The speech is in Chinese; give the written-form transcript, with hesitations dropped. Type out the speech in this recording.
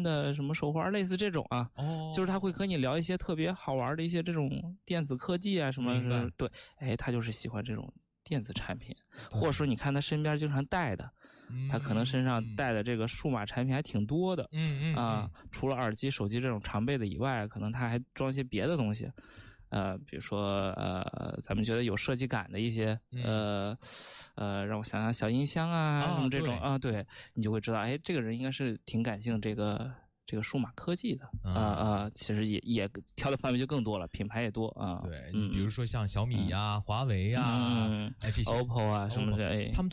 的什么手环，类似这种啊。就是他会和你聊一些特别好玩的一些这种电子科技啊什么的。对，他就是喜欢这种电子产品，或者说你看他身边经常带的，他可能身上带的这个数码产品还挺多的。除了耳机、手机这种常备的以外，可能他还装一些别的东西。比如说咱们觉得有设计感的一些让我想想，小音箱啊什么这种啊，对，你就会知道，这个人应该是挺感兴趣这个数码科技的其实也挑的范围就更多了，品牌也多啊。 对，你比如说像小米呀、华为呀，这些 OPPO 啊什么的， 他们